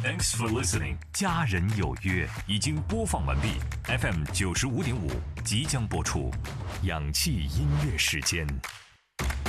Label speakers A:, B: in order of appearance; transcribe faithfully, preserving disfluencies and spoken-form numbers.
A: Thanks for listening。家人有约已经播放完毕 ，F M 九十五点五即将播出，氧气音乐时间。